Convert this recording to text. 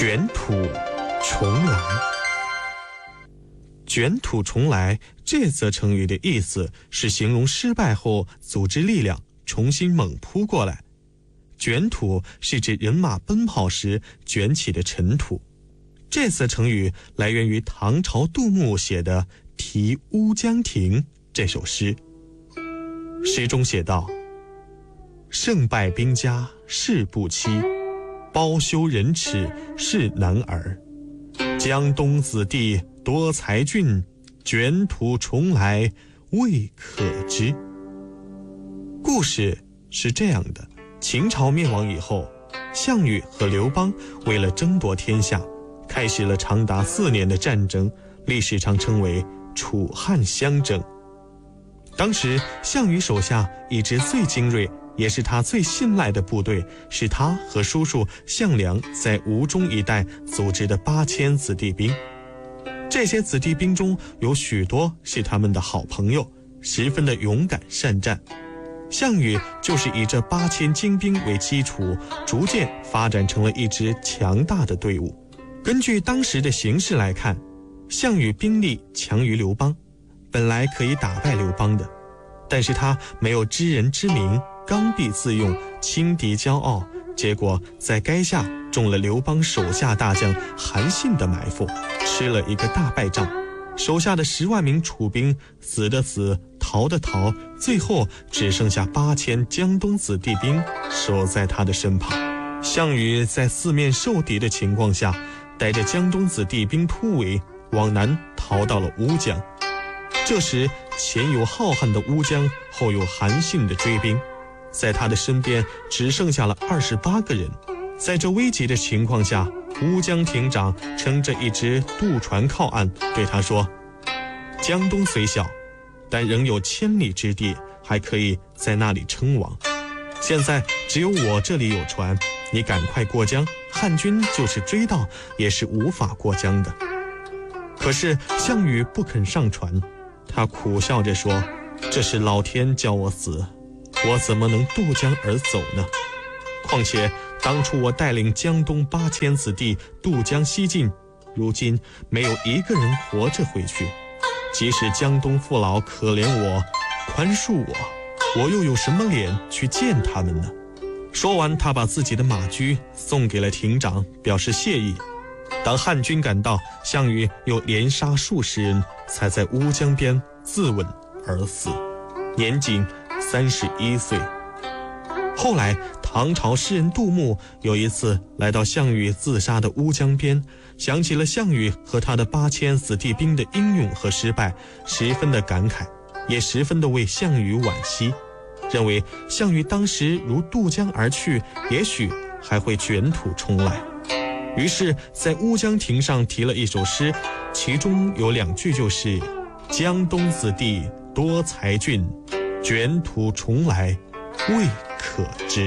卷土重来。卷土重来这则成语的意思是形容失败后组织力量重新猛扑过来。卷土是指人马奔跑时卷起的尘土。这则成语来源于唐朝杜牧写的《题乌江亭》这首诗。诗中写道：胜败兵家事不期，包羞忍耻是男儿。江东子弟多才俊，卷土重来未可知。故事是这样的，秦朝灭亡以后，项羽和刘邦为了争夺天下，开始了长达4年的战争，历史上称为楚汉相争。当时项羽手下一支最精锐也是他最信赖的部队，是他和叔叔项梁在吴中一带组织的8000子弟兵。这些子弟兵中有许多是他们的好朋友，十分的勇敢善战。项羽就是以这8000精兵为基础，逐渐发展成了一支强大的队伍。根据当时的形势来看，项羽兵力强于刘邦，本来可以打败刘邦的，但是他没有知人之明，刚愎自用，轻敌骄傲，结果在垓下中了刘邦手下大将韩信的埋伏，吃了一个大败仗。手下的10万名楚兵死的死，逃的逃，最后只剩下8000江东子弟兵守在他的身旁。项羽在四面受敌的情况下，带着江东子弟兵突围，往南逃到了乌江。这时前有浩瀚的乌江，后有韩信的追兵，在他的身边只剩下了28个人。在这危急的情况下，乌江亭长撑着一只渡船靠岸，对他说：江东虽小，但仍有千里之地，还可以在那里称王。现在只有我这里有船，你赶快过江，汉军就是追到也是无法过江的。可是项羽不肯上船，他苦笑着说：这是老天叫我死，我怎么能渡江而走呢？况且当初我带领江东8000子弟渡江西进，如今没有一个人活着回去。即使江东父老可怜我，宽恕我，我又有什么脸去见他们呢？说完，他把自己的马驹送给了亭长，表示谢意。当汉军赶到，项羽又连杀数十人，才在乌江边自刎而死，年仅31岁。后来唐朝诗人杜牧有一次来到项羽自杀的乌江边，想起了项羽和他的8000子弟兵的英勇和失败，十分的感慨，也十分的为项羽惋惜，认为项羽当时如渡江而去，也许还会卷土重来。于是在乌江亭上题了一首诗，其中有2句就是江东子弟多才俊，卷土重来未可知。